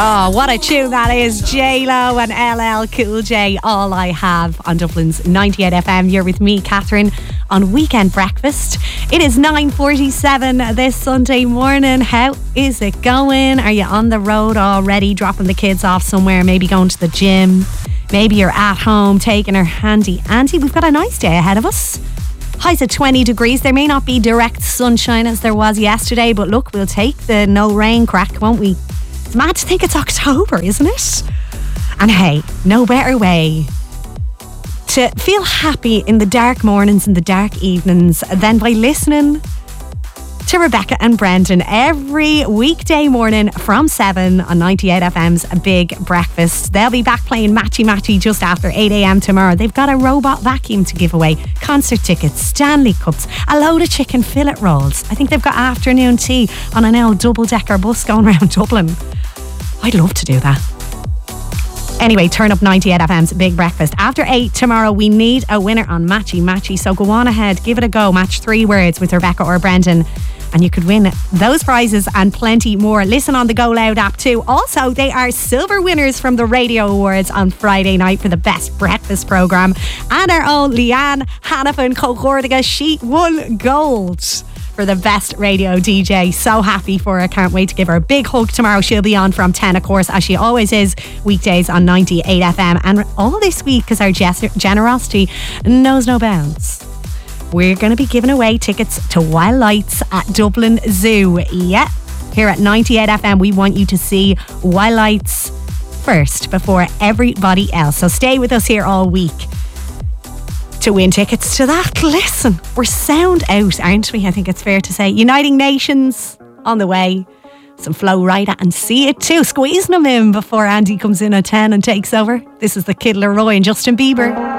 Oh, what a tune that is. J-Lo and LL Cool J, All I Have on Dublin's 98 FM. You're with me, Catherine, on Weekend Breakfast. It is 9:47 this Sunday morning. How is it going? Are you on the road already, dropping the kids off somewhere, maybe going to the gym? Maybe you're at home taking her handy auntie. We've got a nice day ahead of us. Highs at 20 degrees. There may not be direct sunshine as there was yesterday, but look, we'll take the no rain crack, won't we? It's mad to think it's October, isn't it? And hey, no better way to feel happy in the dark mornings and the dark evenings than by listening to Rebecca and Brendan every weekday morning from 7 on 98 FM's Big Breakfast. They'll be back playing Matchy Matchy just after 8 a.m. tomorrow. They've got a robot vacuum to give away, concert tickets, Stanley Cups, a load of chicken fillet rolls. I think they've got afternoon tea on an old double-decker bus going around Dublin. I'd love to do that. Anyway, turn up 98 FM's Big Breakfast. After 8 tomorrow, we need a winner on Matchy Matchy. So go on ahead, give it a go. Match 3 words with Rebecca or Brendan, and you could win those prizes and plenty more. Listen on the Go Loud app too. Also, they are silver winners from the Radio Awards on Friday night for the Best Breakfast programme. And our own Leanne Hannafin Cochordiga, she won gold for the Best Radio DJ. So happy for her. Can't wait to give her a big hug tomorrow. She'll be on from 10, of course, as she always is, weekdays on 98 FM. And all this week, because our generosity knows no bounds, we're going to be giving away tickets to Wild Lights at Dublin Zoo. Yeah, here at 98 FM, we want you to see Wild Lights first before everybody else. So stay with us here all week to win tickets to that. Listen, we're sound out, aren't we? I think it's fair to say. Uniting Nations on the way. Some Flo Rida and See It too. Squeezing them in before Andy comes in at 10 and takes over. This is the Kid Laroi and Justin Bieber.